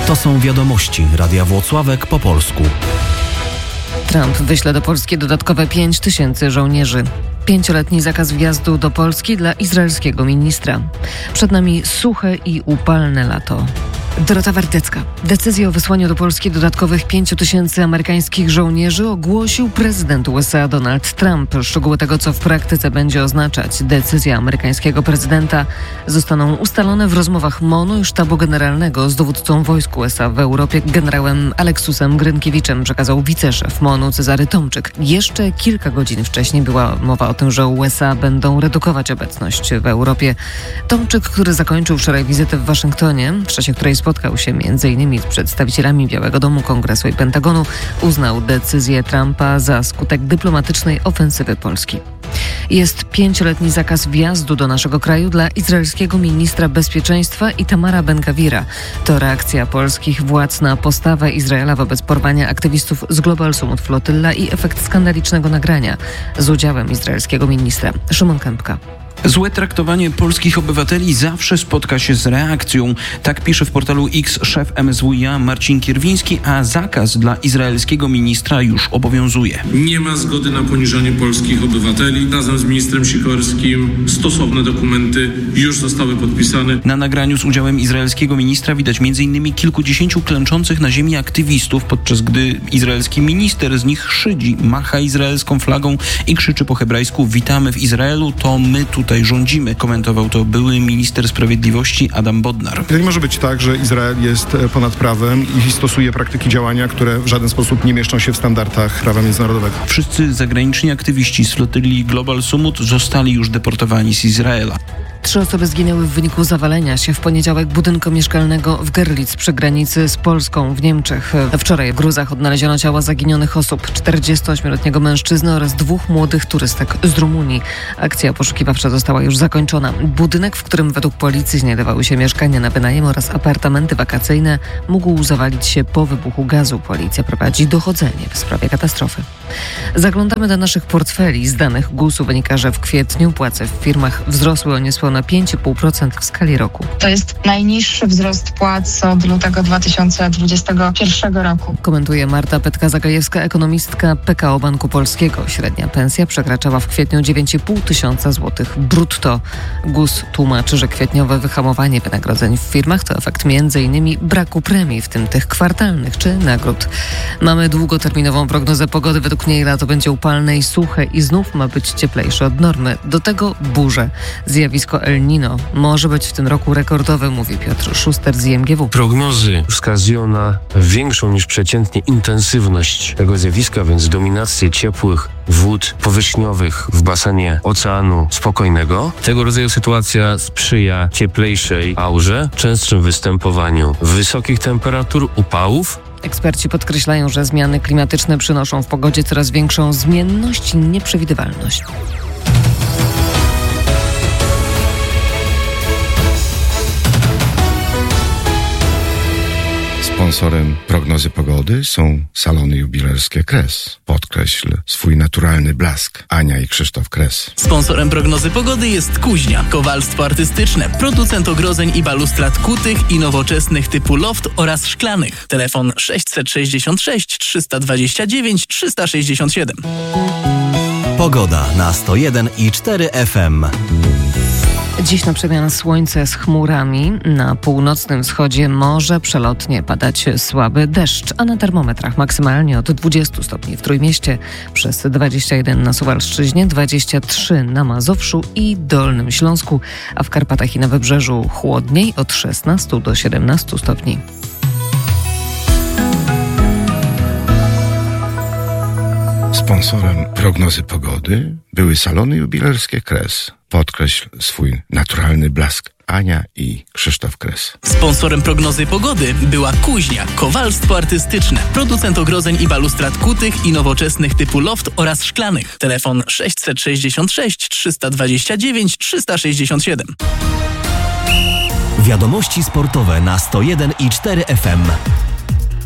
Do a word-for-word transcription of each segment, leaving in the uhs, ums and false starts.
To są wiadomości Radia Włocławek po polsku. Trump wyśle do Polski dodatkowe pięć tysięcy żołnierzy. Pięcioletni zakaz wjazdu do Polski dla izraelskiego ministra. Przed nami suche i upalne lato. Dorota Wardecka. Decyzję o wysłaniu do Polski dodatkowych pięciu tysięcy amerykańskich żołnierzy ogłosił prezydent U S A Donald Trump. Szczegóły tego, co w praktyce będzie oznaczać decyzja amerykańskiego prezydenta, zostaną ustalone w rozmowach M O N-u i Sztabu Generalnego z dowódcą wojsk U S A w Europie generałem Aleksusem Grynkiewiczem, przekazał wiceszef M O N-u Cezary Tomczyk. Jeszcze kilka godzin wcześniej była mowa o tym, że U S A będą redukować obecność w Europie. Tomczyk, który zakończył wczoraj wizytę w Waszyngtonie, w czasie której spotkał się między innymi z przedstawicielami Białego Domu, Kongresu i Pentagonu, uznał decyzję Trumpa za skutek dyplomatycznej ofensywy Polski. Jest pięcioletni zakaz wjazdu do naszego kraju dla izraelskiego ministra bezpieczeństwa Itamara Ben-Gavira. To reakcja polskich władz na postawę Izraela wobec porwania aktywistów z Global Summit Flotylla i efekt skandalicznego nagrania z udziałem izraelskiego ministra. Szymon Kępka. Złe traktowanie polskich obywateli zawsze spotka się z reakcją. Tak pisze w portalu X szef M S W i A Marcin Kierwiński, a zakaz dla izraelskiego ministra już obowiązuje. Nie ma zgody na poniżanie polskich obywateli. Razem z ministrem Sikorskim stosowne dokumenty już zostały podpisane. Na nagraniu z udziałem izraelskiego ministra widać między innymi kilkudziesięciu klęczących na ziemi aktywistów, podczas gdy izraelski minister z nich szydzi, macha izraelską flagą i krzyczy po hebrajsku: witamy w Izraelu, to my tutaj rządzimy. Komentował to były minister sprawiedliwości Adam Bodnar. Nie może być tak, że Izrael jest ponad prawem i stosuje praktyki działania, które w żaden sposób nie mieszczą się w standardach prawa międzynarodowego. Wszyscy zagraniczni aktywiści z flotyli Global Summit zostali już deportowani z Izraela. Trzy osoby zginęły w wyniku zawalenia się w poniedziałek budynku mieszkalnego w Görlitz przy granicy z Polską w Niemczech. Wczoraj w gruzach odnaleziono ciała zaginionych osób, czterdziestoośmioletniego mężczyzny oraz dwóch młodych turystek z Rumunii. Akcja poszukiwawcza została już zakończona. Budynek, w którym według policji znajdowały się mieszkania na wynajem oraz apartamenty wakacyjne, mógł zawalić się po wybuchu gazu. Policja prowadzi dochodzenie w sprawie katastrofy. Zaglądamy do naszych portfeli. Z danych gusu wynika, że w kwietniu płace w firmach wzrosły o niespełna pięć i pół procent w skali roku. To jest najniższy wzrost płac od lutego dwa tysiące dwudziestego pierwszego roku. Komentuje Marta Petka-Zagajewska, ekonomistka P K O Banku Polskiego. Średnia pensja przekraczała w kwietniu dziewięć i pół tysiąca złotych brutto. G U S tłumaczy, że kwietniowe wyhamowanie wynagrodzeń w firmach to efekt między innymi braku premii, w tym tych kwartalnych czy nagród. Mamy długoterminową prognozę pogody. Według niej lato będzie upalne i suche i znów ma być cieplejsze od normy. Do tego burze. Zjawisko El Niño może być w tym roku rekordowe, mówi Piotr Szuster z I M G W. Prognozy wskazują na większą niż przeciętnie intensywność tego zjawiska, więc dominację ciepłych wód powierzchniowych w basenie Oceanu Spokojnego. Tego rodzaju sytuacja sprzyja cieplejszej aurze, częstszym występowaniu wysokich temperatur, upałów. Eksperci podkreślają, że zmiany klimatyczne przynoszą w pogodzie coraz większą zmienność i nieprzewidywalność. Sponsorem prognozy pogody są salony jubilerskie Kres. Podkreśl swój naturalny blask. Ania i Krzysztof Kres. Sponsorem prognozy pogody jest Kuźnia. Kowalstwo artystyczne. Producent ogrodzeń i balustrad kutych i nowoczesnych typu loft oraz szklanych. Telefon sześćset sześćdziesiąt sześć trzysta dwadzieścia dziewięć trzysta sześćdziesiąt siedem. Pogoda na sto jeden i cztery F M. Dziś na przemian słońce z chmurami. Na północnym wschodzie może przelotnie padać słaby deszcz, a na termometrach maksymalnie od dwudziestu stopni w Trójmieście, przez dwadzieścia jeden na Suwalszczyźnie, dwadzieścia trzy na Mazowszu i Dolnym Śląsku, a w Karpatach i na Wybrzeżu chłodniej od szesnastu do siedemnastu stopni. Sponsorem prognozy pogody były salony jubilerskie Kres. Podkreśl swój naturalny blask. Ania i Krzysztof Kres. Sponsorem prognozy pogody była Kuźnia. Kowalstwo artystyczne. Producent ogrodzeń i balustrad kutych i nowoczesnych typu loft oraz szklanych. Telefon sześćset sześćdziesiąt sześć trzysta dwadzieścia dziewięć trzysta sześćdziesiąt siedem. Wiadomości sportowe na sto jeden i cztery F M.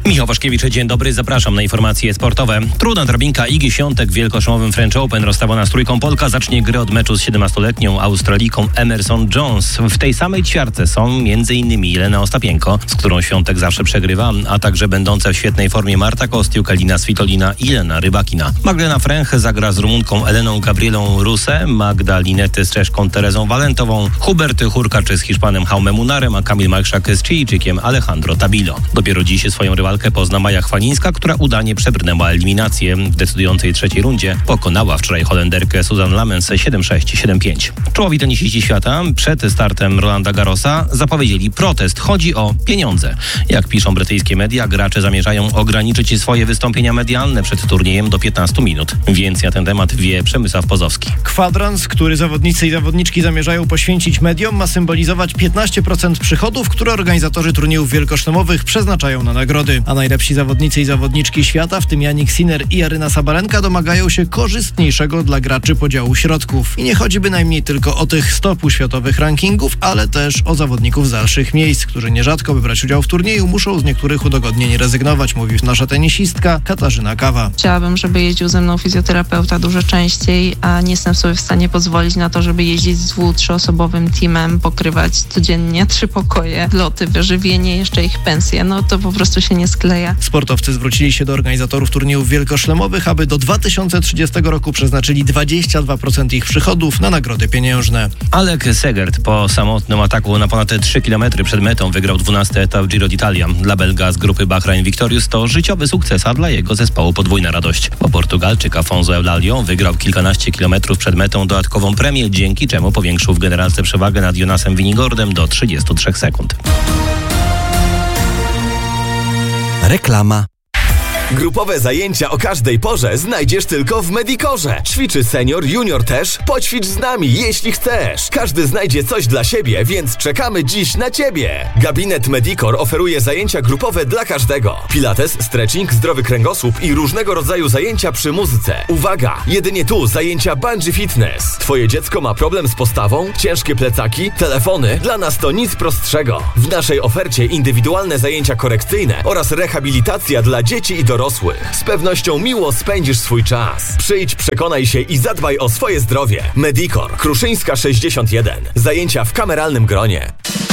Michał Waszkiewicz, dzień dobry, zapraszam na informacje sportowe. Trudna drabinka Igi Świątek w wielkoszlemowym French Open. Rozstawiona z trójką Polka zacznie grę od meczu z siedemnastoletnią Australijką Emerson Jones. W tej samej ćwiartce są m.in. Jelena Ostapienko, z którą Świątek zawsze przegrywa, a także będące w świetnej formie Marta Kostiuk, Alina Svitolina i Elena Rybakina. Magdalena Fręch zagra z Rumunką Eleną Gabrielą Ruse, Magda Linety z Czeszką Terezą Walentową, Hubert Hurkacz z Hiszpanem Jaume Munarem, a Kamil Majszak z Chilijczykiem Alejandro Tabilo. Dopiero dziś swoją rywalkę pozna Maja Chwalińska, która udanie przebrnęła eliminację. W decydującej trzeciej rundzie pokonała wczoraj Holenderkę Suzanne Lamens siedem sześć siedem pięć. Czołowi tenisiści świata przed startem Rolanda Garrosa zapowiedzieli protest. Chodzi o pieniądze. Jak piszą brytyjskie media, gracze zamierzają ograniczyć swoje wystąpienia medialne przed turniejem do piętnastu minut. Więcej na ten temat wie Przemysław Pozowski. Kwadrans, który zawodnicy i zawodniczki zamierzają poświęcić mediom, ma symbolizować piętnaście procent przychodów, które organizatorzy turniejów wielkoszlemowych przeznaczają na nagrody. A najlepsi zawodnicy i zawodniczki świata, w tym Jannik Sinner i Aryna Sabalenka, domagają się korzystniejszego dla graczy podziału środków. I nie chodzi bynajmniej tylko o tych sto światowych rankingów, ale też o zawodników z dalszych miejsc, którzy nierzadko, by brać udział w turnieju, muszą z niektórych udogodnień rezygnować, mówi nasza tenisistka Katarzyna Kawa. Chciałabym, żeby jeździł ze mną fizjoterapeuta dużo częściej, a nie jestem sobie w stanie pozwolić na to, żeby jeździć z dwu-, trzyosobowym teamem, pokrywać codziennie trzy pokoje, loty, wyżywienie, jeszcze ich pensje. No to po prostu się nie skleja. Sportowcy zwrócili się do organizatorów turniejów wielkoszlemowych, aby do dwa tysiące trzydziestego roku przeznaczyli dwadzieścia dwa procent ich przychodów na nagrody pieniężne. Alek Segert po samotnym ataku na ponad trzy kilometry przed metą wygrał dwunasty etap Giro d'Italia. Dla Belga z grupy Bahrain Victorious to życiowy sukces, a dla jego zespołu podwójna radość. Bo Portugalczyk Afonso Eulalio wygrał kilkanaście kilometrów przed metą dodatkową premię, dzięki czemu powiększył w generalce przewagę nad Jonasem Winigordem do trzydziestu trzech sekund. Reklama. Grupowe zajęcia o każdej porze znajdziesz tylko w Medicorze. Ćwiczy senior, junior też. Poćwicz z nami, jeśli chcesz. Każdy znajdzie coś dla siebie, więc czekamy dziś na Ciebie. Gabinet Medicor oferuje zajęcia grupowe dla każdego. Pilates, stretching, zdrowy kręgosłup i różnego rodzaju zajęcia przy muzyce. Uwaga! Jedynie tu zajęcia Bungee Fitness. Twoje dziecko ma problem z postawą? Ciężkie plecaki? Telefony? Dla nas to nic prostszego. W naszej ofercie indywidualne zajęcia korekcyjne oraz rehabilitacja dla dzieci i dorosłych. Z pewnością miło spędzisz swój czas. Przyjdź, przekonaj się i zadbaj o swoje zdrowie. Medicor, Kruszyńska sześćdziesiąt jeden. Zajęcia w kameralnym gronie.